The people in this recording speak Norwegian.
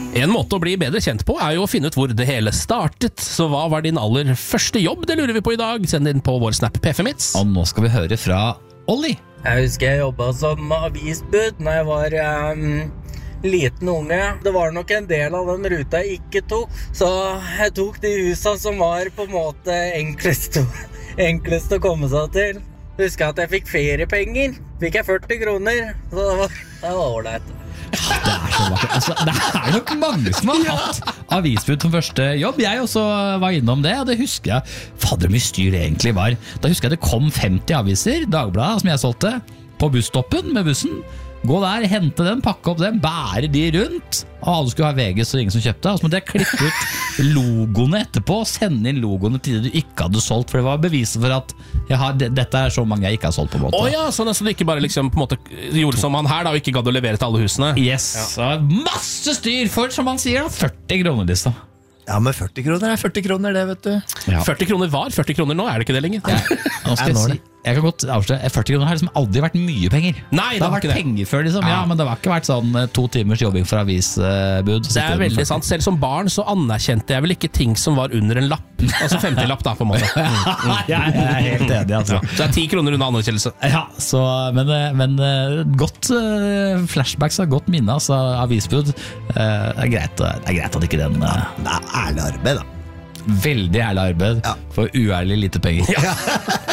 En måte å bli bedre kjent på jo å finne ut hvor det hele startet. Så hva var din aller første jobb? Det lurer vi på i dag. Send inn på vår Snap PFMits. Og nå skal vi høre fra Olli. Jeg husker jeg jobbet som avisbud når jeg var liten unge. Det var nok en del av den ruta jeg ikke tok, så jeg tok de husa som var på en måte enklest å komme seg til. Husker at jeg fikk feriepenger. Fikk jeg 40 kroner, så det var ordentlig. Ja, det så vakkert. Altså, det nok mange som har hatt avisbud som første jobb. Jeg også var innom det, og det husker jeg. Fader, hvor mye styr det egentlig var. Da husker jeg det kom 50 aviser, Dagbladet, som jeg solgte, på busstoppen med bussen. Gå der, hente den, pakke opp den, bære de rundt. Og alle skulle ha VG, så ingen som kjøpte. Og så måtte jeg klippe ut logoene etterpå, og sende inn logoene til det du ikke hadde solgt. For det var beviset for at dette så mange jeg ikke har solgt på en måte. Åja, så du ikke bare liksom, på en måte, gjorde som han her da, og ikke gadd å levere til alle husene. Yes, så masse styr for, som han sier, 40 kroner liksom. Ja, men 40 kroner 40 kroner det, vet du. Ja. 40 kroner var 40 kroner nå, det ikke det lenger? Nå skal jeg si, jeg kan godt avsløre, 40 kroner har liksom aldri vært mye penger. Nei, det har vært penger før liksom, ja, men det har ikke vært sånn 2 timers jobbing for avisbud. Det veldig sant, selv som barn så anerkjente jeg vel ikke ting som var under en lapp. Altså 50-lapp da, på en måte. Jeg helt enig, altså. Så det 10 kroner under anerkjennelse. Ja, så, men godt flashbacks og godt minne, altså avisbud. Det er greit at ikke den... Det ærlig arbeid da. Veldig ærlig arbeid for uærlig lite penger.